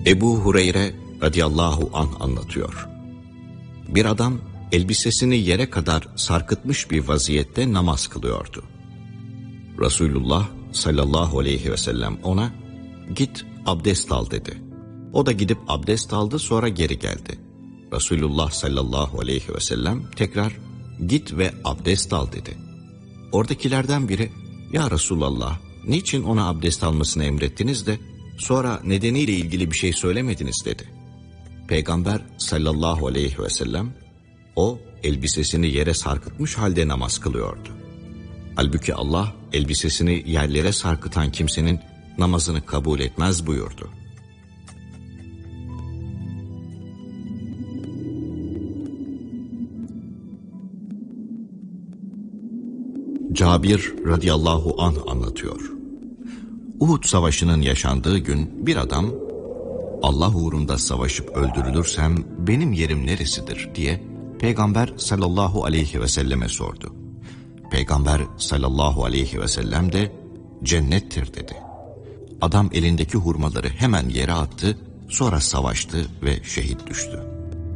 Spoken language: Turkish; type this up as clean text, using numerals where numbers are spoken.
Ebu Hureyre radıyallahu anh anlatıyor. Bir adam elbisesini yere kadar sarkıtmış bir vaziyette namaz kılıyordu. Resulullah sallallahu aleyhi ve sellem ona "Git abdest al" dedi. O da gidip abdest aldı, sonra geri geldi. Resulullah sallallahu aleyhi ve sellem tekrar "Git ve abdest al" dedi. Oradakilerden biri "Ya Resulallah, niçin ona abdest almasını emrettiniz de sonra nedeniyle ilgili bir şey söylemediniz?" dedi. Peygamber sallallahu aleyhi ve sellem o elbisesini yere sarkıtmış halde namaz kılıyordu. Halbuki Allah elbisesini yerlere sarkıtan kimsenin namazını kabul etmez buyurdu. Cabir radıyallahu anh anlatıyor. Uhud savaşının yaşandığı gün bir adam "Allah uğrunda savaşıp öldürülürsem benim yerim neresidir?" diye Peygamber sallallahu aleyhi ve selleme sordu. Peygamber sallallahu aleyhi ve sellem de "Cennettir" dedi. Adam elindeki hurmaları hemen yere attı, sonra savaştı ve şehit düştü.